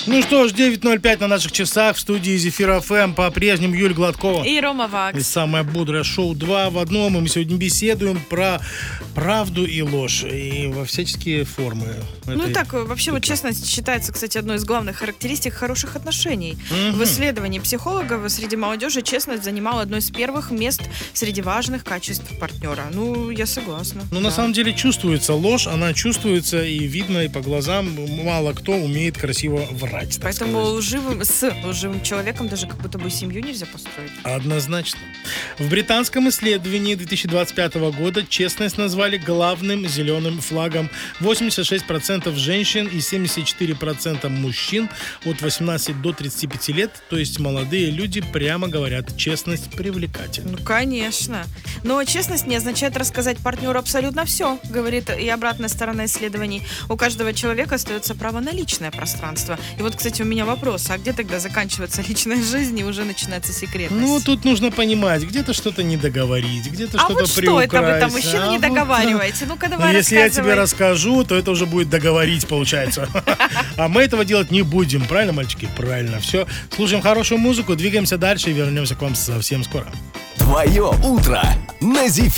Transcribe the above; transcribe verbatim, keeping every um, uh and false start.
Ну что ж, девять ноль пять на наших часах. В студии Зефир ФМ по-прежнему Юль Гладкова. И Рома Вакс. И самое бодрое шоу два в одном. И мы сегодня беседуем про правду и ложь. И во всяческие формы. Ну так, вообще вот честность считается, кстати, одной из главных характеристик хороших отношений. Угу. В исследовании психологов среди молодежи честность занимала одно из первых мест среди важных качеств партнера. Ну, я согласна. Ну, да. на самом деле чувствуется ложь, она чувствуется и видно, и по глазам. Мало кто умеет красиво врать. Поэтому сказать. лживым, с лживым человеком даже как будто бы семью нельзя построить. Однозначно. В британском исследовании две тысячи двадцать пятого года честность назвали главным зеленым флагом. восемьдесят шесть процентов женщин и семьдесят четыре процента мужчин от восемнадцати до тридцати пяти лет, то есть молодые люди, прямо говорят, честность привлекательна. Ну, конечно. Но честность не означает рассказать партнеру абсолютно все, говорит и обратная сторона исследований. У каждого человека остается право на личное пространство. И вот, кстати, у меня вопрос, а где тогда заканчивается личная жизнь и уже начинается секретность? Ну, тут нужно понимать, где-то что-то не договорить, где-то а что-то вот приукрасить. что это вы там, мужчина, а не вот, договариваете? Ну-ка, давай ну, если я тебе рассказывай. расскажу, то это уже будет договорить, получается. А мы этого делать не будем. Правильно, мальчики? Правильно. Все. Слушаем хорошую музыку, двигаемся дальше и вернемся к вам совсем скоро. Твое утро на Зефире.